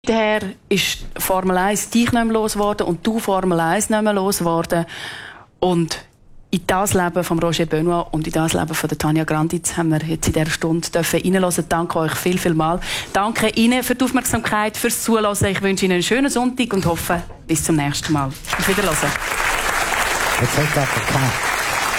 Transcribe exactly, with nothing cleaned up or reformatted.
Daher ist Formel eins dich nicht mehr losgeworden und du Formel eins nicht mehr losgeworden. Und in das Leben von Roger Benoit und in das Leben von der Tanja Granditz haben wir jetzt in dieser Stunde reinhören. Danke euch viel, viel mal. Danke Ihnen für die Aufmerksamkeit, fürs Zuhören. Ich wünsche Ihnen einen schönen Sonntag und hoffe, bis zum nächsten Mal. Auf Wiedersehen.